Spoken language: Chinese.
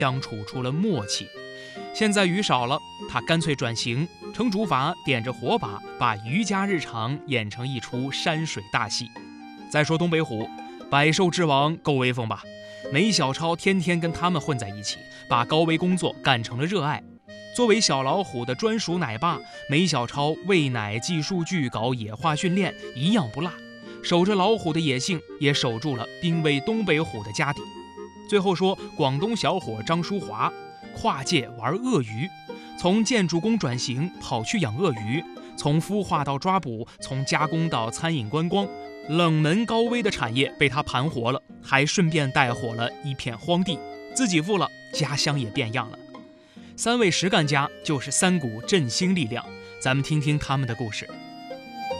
相处出了默契。现在鱼少了，他干脆转型，程竹法点着火把，把渔家日常演成一出山水大戏。再说东北虎，百兽之王够威风吧？梅小超天天跟他们混在一起，把高危工作干成了热爱。作为小老虎的专属奶爸，梅小超喂奶、记数据、搞野化训练，一样不落。守着老虎的野性，也守住了濒危东北虎的家底。最后说广东小伙张淑华跨界玩鳄鱼，从建筑工转型跑去养鳄鱼，从孵化到抓捕，从加工到餐饮观光，冷门高危的产业被他盘活了，还顺便带火了一片荒地，自己富了，家乡也变样了。三位实干家就是三股振兴力量，咱们听听他们的故事。